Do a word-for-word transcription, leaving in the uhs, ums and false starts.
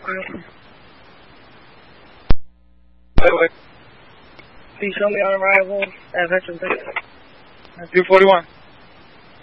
Wait, Please show me on arrival at Veterans Day. two forty-one.